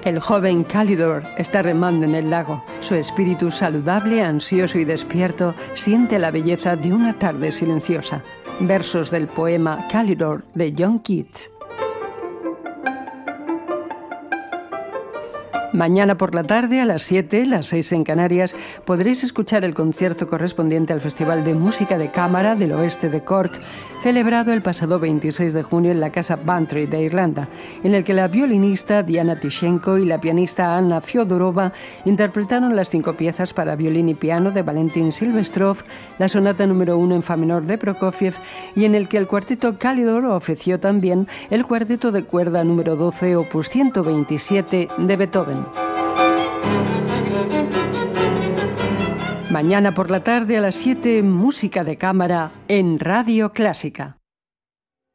El joven Calidor está remando en el lago. Su espíritu saludable, ansioso y despierto siente la belleza de una tarde silenciosa. Versos del poema Calidor de John Keats. Mañana por la tarde, a las 7, las 6 en Canarias, podréis escuchar el concierto correspondiente al Festival de Música de Cámara del Oeste de Cork, celebrado el pasado 26 de junio en la Casa Bantry de Irlanda, en el que la violinista Diana Tishenko y la pianista Anna Fyodorova interpretaron las 5 piezas para violín y piano de Valentin Silvestrov, la sonata número 1 en fa menor de Prokofiev, y en el que el cuarteto Calidor ofreció también el cuarteto de cuerda número 12, opus 127 de Beethoven. Mañana por la tarde a las 7, Música de Cámara en Radio Clásica.